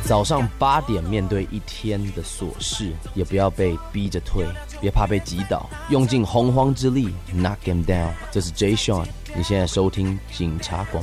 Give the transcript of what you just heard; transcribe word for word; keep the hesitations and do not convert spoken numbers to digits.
早上八点面对一天的琐事，也不要被逼着退，别怕被击倒，用尽洪荒之力 knock him down。这是 Jay Sean， 你现在收听警察广